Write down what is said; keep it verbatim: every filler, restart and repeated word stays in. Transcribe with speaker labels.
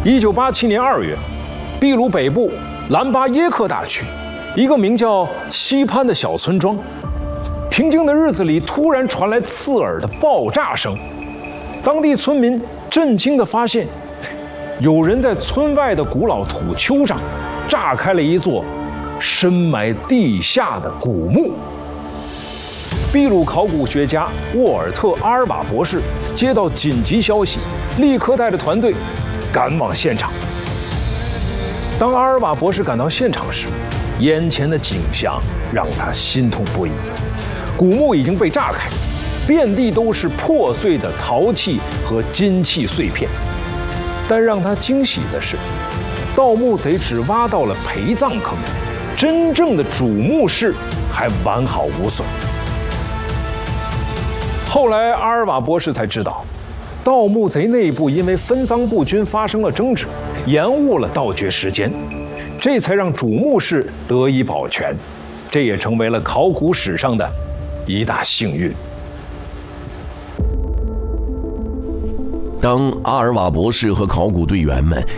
Speaker 1: 一九八七年二月，秘鲁北部兰巴耶克大区，一个名叫西潘的小村庄，平静的日子里突然传来刺耳的爆炸声。当地村民震惊地发现，有人在村外的古老土丘上炸开了一座深埋地下的古墓。秘鲁考古学家沃尔特·阿尔瓦博士接到紧急消息，立刻带着团队赶往现场。当阿尔瓦博士赶到现场时，眼前的景象让他心痛不已。古墓已经被炸开，遍地都是破碎的陶器和金器碎片。但让他惊喜的是，盗墓贼只挖到了陪葬坑，真正的主墓室还完好无损。后来，阿尔瓦博士才知道，盗墓贼内部因为分赃不均发生了争执，延误了盗掘时间，这才让主墓室得以保全。这也成为了考古史上的一大幸运。
Speaker 2: 当阿尔瓦博士和考古队员们